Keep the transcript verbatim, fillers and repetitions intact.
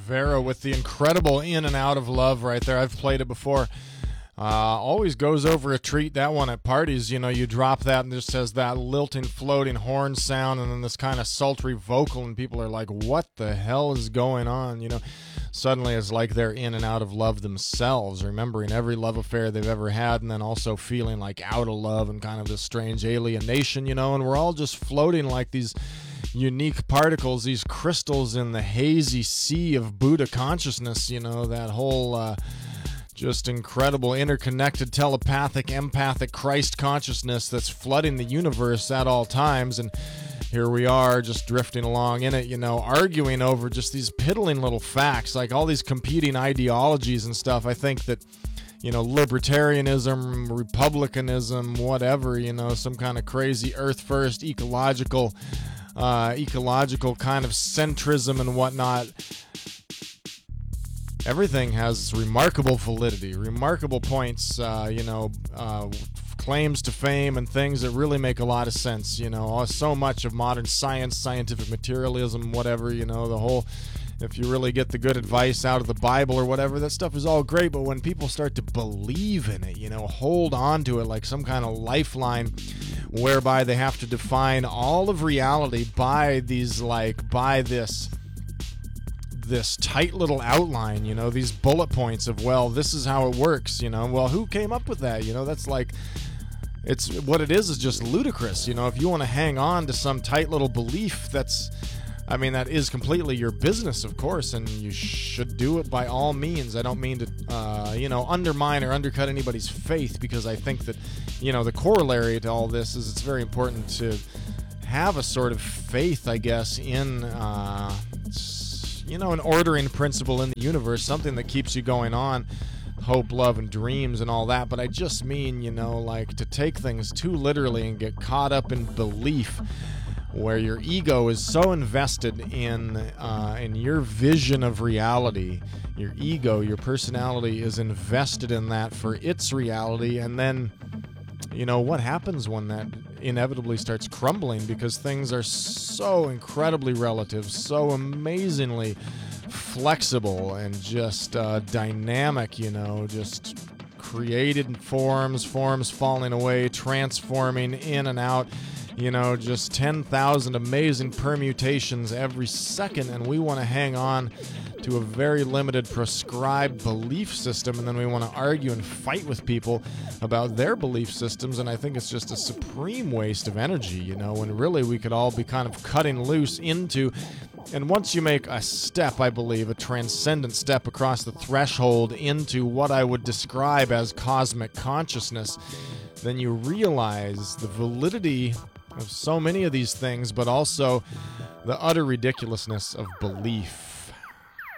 Vera with the incredible In and Out of Love right there. I've played it before. Uh, always goes over a treat, that one at parties. You know, you drop that and just has that lilting, floating horn sound and then this kind of sultry vocal, and people are like, what the hell is going on? You know, suddenly it's like they're in and out of love themselves, remembering every love affair they've ever had, and then also feeling like out of love and kind of this strange alienation, you know, and we're all just floating like these unique particles, these crystals in the hazy sea of Buddha consciousness, you know, that whole uh, just incredible interconnected telepathic empathic Christ consciousness that's flooding the universe at all times. And here we are just drifting along in it, you know, arguing over just these piddling little facts, like all these competing ideologies and stuff. I think that, you know, libertarianism, republicanism, whatever, you know, some kind of crazy earth first ecological Uh, ecological kind of centrism and whatnot. Everything has remarkable validity, remarkable points, uh, you know, uh, claims to fame and things that really make a lot of sense, you know. So much of modern science, scientific materialism, whatever, you know, the whole, if you really get the good advice out of the Bible or whatever, that stuff is all great, but when people start to believe in it, you know, hold on to it like some kind of lifeline, whereby they have to define all of reality by these, like, by this this tight little outline, you know, these bullet points of, well, this is how it works, you know. Well, who came up with that? You know, that's like, it's, what it is is just ludicrous, you know. If you want to hang on to some tight little belief, that's, I mean, that is completely your business, of course, and you should do it by all means. I don't mean to, uh, you know, undermine or undercut anybody's faith, because I think that, you know, the corollary to all this is it's very important to have a sort of faith, I guess, in, uh, you know, an ordering principle in the universe, something that keeps you going on, hope, love, and dreams and all that. But I just mean, you know, like, to take things too literally and get caught up in belief, where your ego is so invested in uh, in your vision of reality. Your ego, your personality is invested in that for its reality, and then, you know, what happens when that inevitably starts crumbling, because things are so incredibly relative, so amazingly flexible and just uh, dynamic, you know, just created forms, forms falling away, transforming in and out, you know, just ten thousand amazing permutations every second, and we want to hang on to a very limited prescribed belief system, and then we want to argue and fight with people about their belief systems, and I think it's just a supreme waste of energy, you know, when really we could all be kind of cutting loose into, and once you make a step, I believe, a transcendent step across the threshold into what I would describe as cosmic consciousness, then you realize the validity of so many of these things, but also the utter ridiculousness of belief.